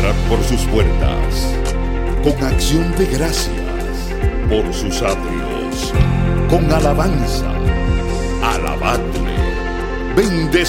entrar por sus puertas, con acción de gracias por sus atrios, con alabanza, alabadle, bendecid.